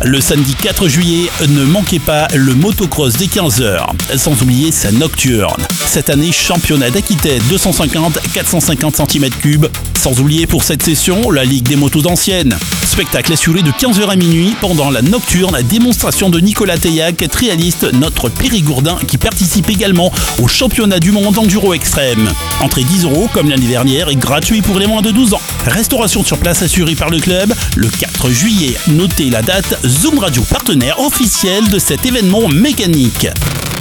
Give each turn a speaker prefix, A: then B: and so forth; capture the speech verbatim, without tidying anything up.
A: Le samedi quatre juillet, ne manquez pas le motocross dès quinze heures, sans oublier sa nocturne. Cette année, championnat d'Aquitaine deux cent cinquante à quatre cent cinquante centimètres cubes, sans oublier pour cette session la Ligue des motos anciennes. Spectacle assuré de quinze heures à minuit pendant la nocturne, démonstration de Nicolas Teillac, trialiste, notre périgourdin qui participe également au championnat du monde enduro extrême. Entrée dix euros comme l'année dernière et gratuit pour les moins de douze ans. Restauration sur place assurée par le club le quatre juillet. Notez la date, Zoom Radio partenaire officiel de cet événement mécanique.